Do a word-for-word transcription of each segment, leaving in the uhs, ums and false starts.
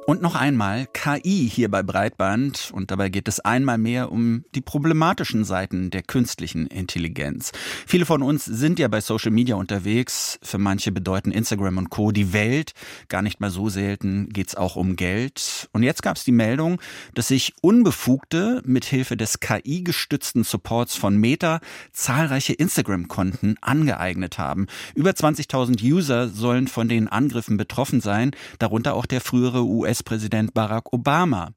Und noch einmal K I hier bei Breitband. Und dabei geht es einmal mehr um die problematischen Seiten der künstlichen Intelligenz. Viele von uns sind ja bei Social Media unterwegs. Für manche bedeuten Instagram und Co. die Welt. Gar nicht mal so selten geht es auch um Geld. Und jetzt gab es die Meldung, dass sich Unbefugte mithilfe des K I-gestützten Supports von Meta zahlreiche Instagram-Konten angeeignet haben. Über zwanzigtausend User sollen von den Angriffen betroffen sein, darunter auch der frühere U S-Präsident Barack Obama.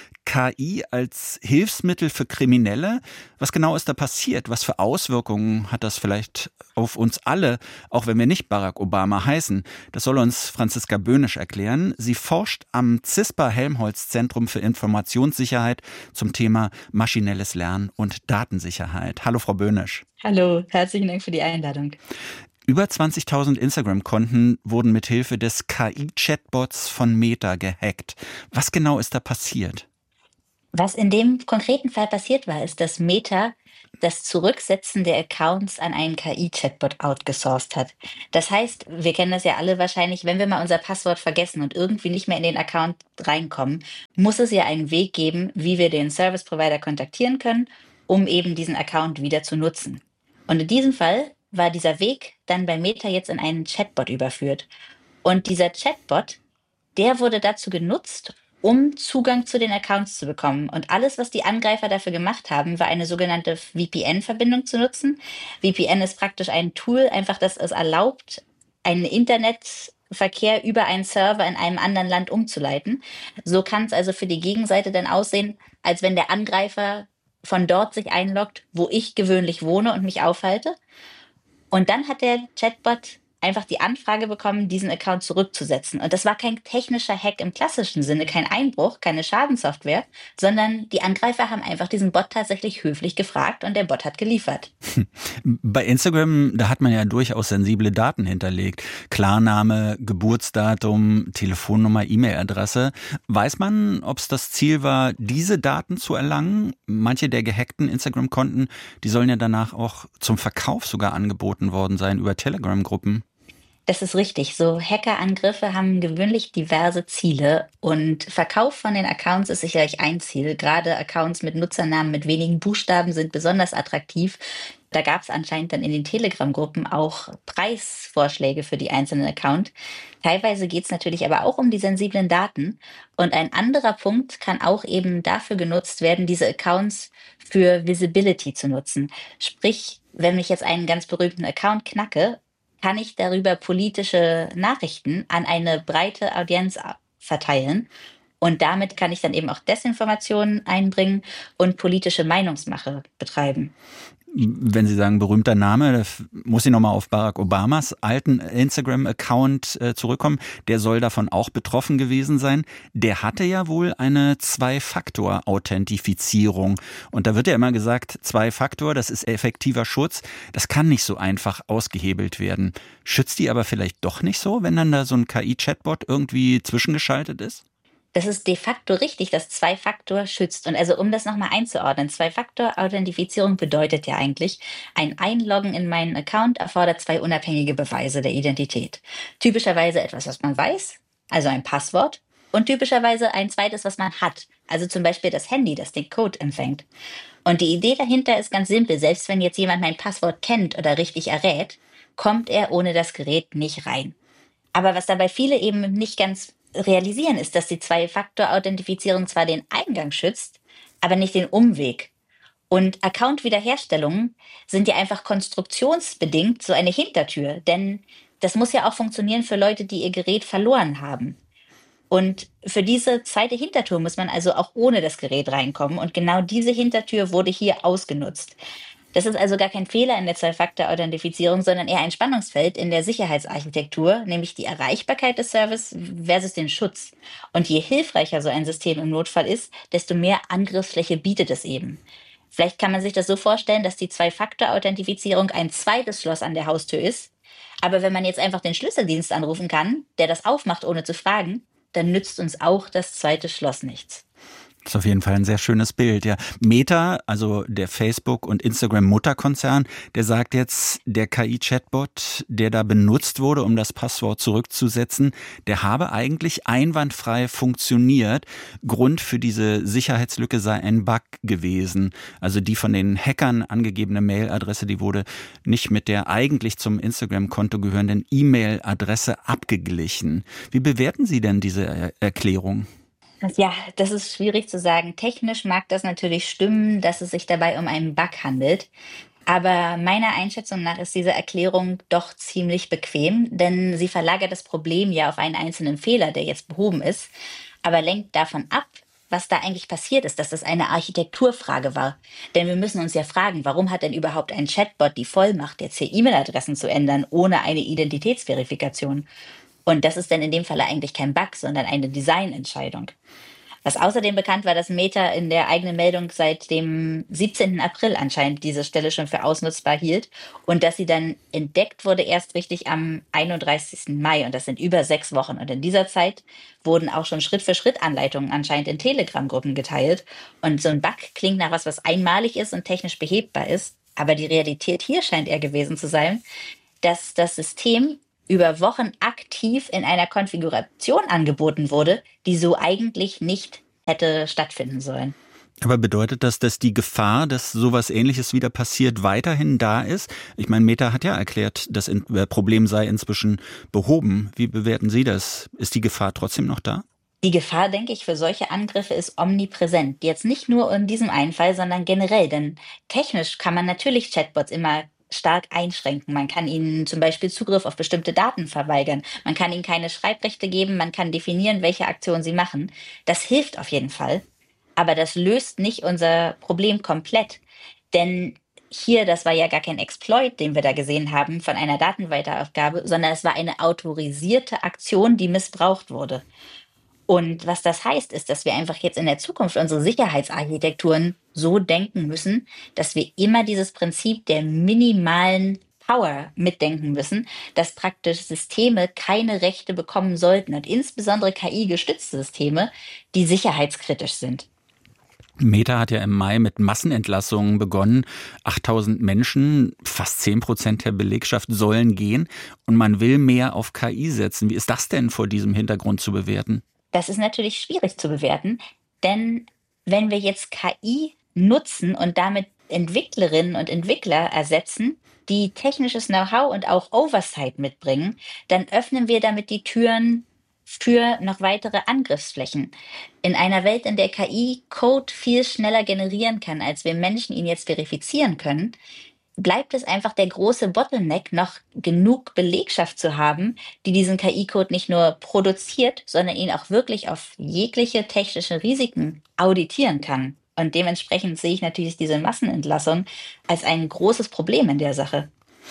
K I als Hilfsmittel für Kriminelle. Was genau ist da passiert? Was für Auswirkungen hat das vielleicht auf uns alle, auch wenn wir nicht Barack Obama heißen? Das soll uns Franziska Böhnisch erklären. Sie forscht am CISPA-Helmholtz-Zentrum für Informationssicherheit zum Thema maschinelles Lernen und Datensicherheit. Hallo, Frau Böhnisch. Hallo, herzlichen Dank für die Einladung. Über zwanzigtausend Instagram-Konten wurden mithilfe des K I-Chatbots von Meta gehackt. Was genau ist da passiert? Was in dem konkreten Fall passiert war, ist, dass Meta das Zurücksetzen der Accounts an einen K I-Chatbot outgesourced hat. Das heißt, wir kennen das ja alle wahrscheinlich, wenn wir mal unser Passwort vergessen und irgendwie nicht mehr in den Account reinkommen, muss es ja einen Weg geben, wie wir den Service-Provider kontaktieren können, um eben diesen Account wieder zu nutzen. Und in diesem Fall war dieser Weg dann bei Meta jetzt in einen Chatbot überführt. Und dieser Chatbot, der wurde dazu genutzt, um Zugang zu den Accounts zu bekommen. Und alles, was die Angreifer dafür gemacht haben, war eine sogenannte V P N-Verbindung zu nutzen. V P N ist praktisch ein Tool, einfach das es erlaubt, einen Internetverkehr über einen Server in einem anderen Land umzuleiten. So kann es also für die Gegenseite dann aussehen, als wenn der Angreifer von dort sich einloggt, wo ich gewöhnlich wohne und mich aufhalte. Und dann hat der Chatbot einfach die Anfrage bekommen, diesen Account zurückzusetzen. Und das war kein technischer Hack im klassischen Sinne, kein Einbruch, keine Schadenssoftware, sondern die Angreifer haben einfach diesen Bot tatsächlich höflich gefragt und der Bot hat geliefert. Bei Instagram, da hat man ja durchaus sensible Daten hinterlegt. Klarname, Geburtsdatum, Telefonnummer, E-Mail-Adresse. Weiß man, ob es das Ziel war, diese Daten zu erlangen? Manche der gehackten Instagram-Konten, die sollen ja danach auch zum Verkauf sogar angeboten worden sein über Telegram-Gruppen. Das ist richtig. So Hackerangriffe haben gewöhnlich diverse Ziele und Verkauf von den Accounts ist sicherlich ein Ziel. Gerade Accounts mit Nutzernamen mit wenigen Buchstaben sind besonders attraktiv. Da gab es anscheinend dann in den Telegram-Gruppen auch Preisvorschläge für die einzelnen Accounts. Teilweise geht es natürlich aber auch um die sensiblen Daten. Und ein anderer Punkt kann auch eben dafür genutzt werden, diese Accounts für Visibility zu nutzen. Sprich, wenn ich jetzt einen ganz berühmten Account knacke, kann ich darüber politische Nachrichten an eine breite Audienz verteilen. Und damit kann ich dann eben auch Desinformationen einbringen und politische Meinungsmache betreiben. Wenn Sie sagen berühmter Name, da muss ich nochmal auf Barack Obamas alten Instagram-Account äh, zurückkommen. Der soll davon auch betroffen gewesen sein. Der hatte ja wohl eine Zwei-Faktor-Authentifizierung. Und da wird ja immer gesagt, Zwei-Faktor, das ist effektiver Schutz. Das kann nicht so einfach ausgehebelt werden. Schützt die aber vielleicht doch nicht so, wenn dann da so ein K I-Chatbot irgendwie zwischengeschaltet ist? Das ist de facto richtig, dass Zwei-Faktor schützt. Und also um das nochmal einzuordnen, Zwei-Faktor-Authentifizierung bedeutet ja eigentlich, ein Einloggen in meinen Account erfordert zwei unabhängige Beweise der Identität. Typischerweise etwas, was man weiß, also ein Passwort, und typischerweise ein zweites, was man hat, also zum Beispiel das Handy, das den Code empfängt. Und die Idee dahinter ist ganz simpel, selbst wenn jetzt jemand mein Passwort kennt oder richtig errät, kommt er ohne das Gerät nicht rein. Aber was dabei viele eben nicht ganz realisieren, ist, dass die Zwei-Faktor-Authentifizierung zwar den Eingang schützt, aber nicht den Umweg. Und Account-Wiederherstellungen sind ja einfach konstruktionsbedingt so eine Hintertür, denn das muss ja auch funktionieren für Leute, die ihr Gerät verloren haben. Und für diese zweite Hintertür muss man also auch ohne das Gerät reinkommen und genau diese Hintertür wurde hier ausgenutzt. Das ist also gar kein Fehler in der Zwei-Faktor-Authentifizierung, sondern eher ein Spannungsfeld in der Sicherheitsarchitektur, nämlich die Erreichbarkeit des Service versus den Schutz. Und je hilfreicher so ein System im Notfall ist, desto mehr Angriffsfläche bietet es eben. Vielleicht kann man sich das so vorstellen, dass die Zwei-Faktor-Authentifizierung ein zweites Schloss an der Haustür ist. Aber wenn man jetzt einfach den Schlüsseldienst anrufen kann, der das aufmacht, ohne zu fragen, dann nützt uns auch das zweite Schloss nichts. Das ist auf jeden Fall ein sehr schönes Bild, ja. Meta, also der Facebook- und Instagram-Mutterkonzern, der sagt jetzt, der K I-Chatbot, der da benutzt wurde, um das Passwort zurückzusetzen, der habe eigentlich einwandfrei funktioniert. Grund für diese Sicherheitslücke sei ein Bug gewesen. Also die von den Hackern angegebene Mailadresse, die wurde nicht mit der eigentlich zum Instagram-Konto gehörenden E-Mail-Adresse abgeglichen. Wie bewerten Sie denn diese Er- Erklärung? Ja, das ist schwierig zu sagen. Technisch mag das natürlich stimmen, dass es sich dabei um einen Bug handelt. Aber meiner Einschätzung nach ist diese Erklärung doch ziemlich bequem, denn sie verlagert das Problem ja auf einen einzelnen Fehler, der jetzt behoben ist, aber lenkt davon ab, was da eigentlich passiert ist, dass das eine Architekturfrage war. Denn wir müssen uns ja fragen, warum hat denn überhaupt ein Chatbot die Vollmacht, jetzt hier E-Mail-Adressen zu ändern, ohne eine Identitätsverifikation? Und das ist dann in dem Falle eigentlich kein Bug, sondern eine Designentscheidung. Was außerdem bekannt war, dass Meta in der eigenen Meldung seit dem siebzehnten April anscheinend diese Stelle schon für ausnutzbar hielt und dass sie dann entdeckt wurde erst richtig am einunddreißigsten Mai und das sind über sechs Wochen. Und in dieser Zeit wurden auch schon Schritt-für-Schritt-Anleitungen anscheinend in Telegram-Gruppen geteilt. Und so ein Bug klingt nach was, was einmalig ist und technisch behebbar ist. Aber die Realität hier scheint eher gewesen zu sein, dass das System über Wochen aktiv in einer Konfiguration angeboten wurde, die so eigentlich nicht hätte stattfinden sollen. Aber bedeutet das, dass die Gefahr, dass sowas Ähnliches wieder passiert, weiterhin da ist? Ich meine, Meta hat ja erklärt, das Problem sei inzwischen behoben. Wie bewerten Sie das? Ist die Gefahr trotzdem noch da? Die Gefahr, denke ich, für solche Angriffe ist omnipräsent. Jetzt nicht nur in diesem einen Fall, sondern generell. Denn technisch kann man natürlich Chatbots immer stark einschränken. Man kann ihnen zum Beispiel Zugriff auf bestimmte Daten verweigern. Man kann ihnen keine Schreibrechte geben. Man kann definieren, welche Aktionen sie machen. Das hilft auf jeden Fall. Aber das löst nicht unser Problem komplett. Denn hier, das war ja gar kein Exploit, den wir da gesehen haben von einer Datenweitergabe, sondern es war eine autorisierte Aktion, die missbraucht wurde. Und was das heißt, ist, dass wir einfach jetzt in der Zukunft unsere Sicherheitsarchitekturen so denken müssen, dass wir immer dieses Prinzip der minimalen Power mitdenken müssen, dass praktisch Systeme keine Rechte bekommen sollten und insbesondere K I-gestützte Systeme, die sicherheitskritisch sind. Meta hat ja im Mai mit Massenentlassungen begonnen. achttausend Menschen, fast zehn Prozent der Belegschaft sollen gehen und man will mehr auf K I setzen. Wie ist das denn vor diesem Hintergrund zu bewerten? Das ist natürlich schwierig zu bewerten, denn wenn wir jetzt K I nutzen und damit Entwicklerinnen und Entwickler ersetzen, die technisches Know-how und auch Oversight mitbringen, dann öffnen wir damit die Türen für noch weitere Angriffsflächen. In einer Welt, in der K I Code viel schneller generieren kann, als wir Menschen ihn jetzt verifizieren können, bleibt es einfach der große Bottleneck, noch genug Belegschaft zu haben, die diesen K I-Code nicht nur produziert, sondern ihn auch wirklich auf jegliche technische Risiken auditieren kann. Und dementsprechend sehe ich natürlich diese Massenentlassung als ein großes Problem in der Sache.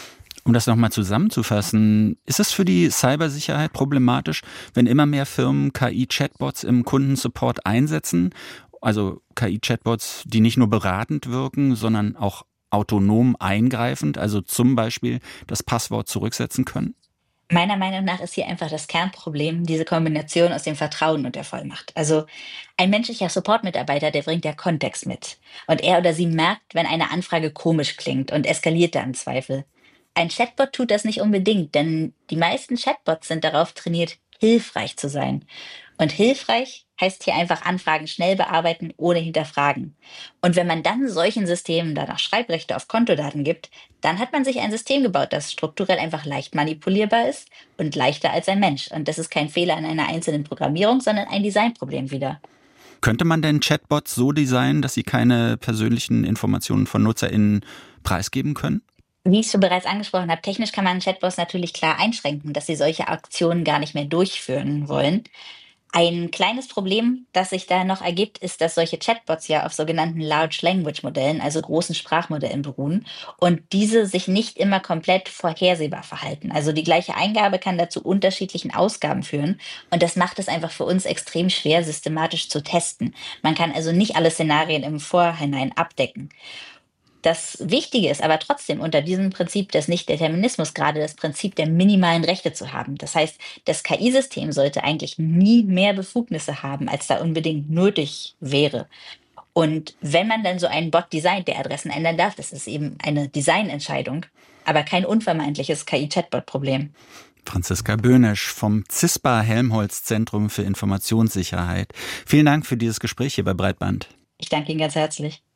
Um das nochmal zusammenzufassen, ist es für die Cybersicherheit problematisch, wenn immer mehr Firmen K I-Chatbots im Kundensupport einsetzen? Also K I-Chatbots, die nicht nur beratend wirken, sondern auch autonom eingreifend, also zum Beispiel das Passwort zurücksetzen können? Meiner Meinung nach ist hier einfach das Kernproblem diese Kombination aus dem Vertrauen und der Vollmacht. Also ein menschlicher Support-Mitarbeiter, der bringt ja Kontext mit. Und er oder sie merkt, wenn eine Anfrage komisch klingt und eskaliert da im Zweifel. Ein Chatbot tut das nicht unbedingt, denn die meisten Chatbots sind darauf trainiert, hilfreich zu sein. Und hilfreich heißt hier einfach Anfragen schnell bearbeiten, ohne hinterfragen. Und wenn man dann solchen Systemen danach Schreibrechte auf Kontodaten gibt, dann hat man sich ein System gebaut, das strukturell einfach leicht manipulierbar ist und leichter als ein Mensch. Und das ist kein Fehler an einer einzelnen Programmierung, sondern ein Designproblem wieder. Könnte man denn Chatbots so designen, dass sie keine persönlichen Informationen von NutzerInnen preisgeben können? Wie ich schon bereits angesprochen habe, technisch kann man Chatbots natürlich klar einschränken, dass sie solche Aktionen gar nicht mehr durchführen wollen. Ein kleines Problem, das sich da noch ergibt, ist, dass solche Chatbots ja auf sogenannten Large Language Modellen, also großen Sprachmodellen beruhen und diese sich nicht immer komplett vorhersehbar verhalten. Also die gleiche Eingabe kann dazu unterschiedlichen Ausgaben führen und das macht es einfach für uns extrem schwer, systematisch zu testen. Man kann also nicht alle Szenarien im Vorhinein abdecken. Das Wichtige ist aber trotzdem unter diesem Prinzip des Nichtdeterminismus gerade das Prinzip der minimalen Rechte zu haben. Das heißt, das K I-System sollte eigentlich nie mehr Befugnisse haben, als da unbedingt nötig wäre. Und wenn man dann so einen Bot designt, der Adressen ändern darf, das ist eben eine Designentscheidung, aber kein unvermeidliches K I-Chatbot-Problem. Franziska Bönesch vom CISPA Helmholtz Zentrum für Informationssicherheit. Vielen Dank für dieses Gespräch hier bei Breitband. Ich danke Ihnen ganz herzlich.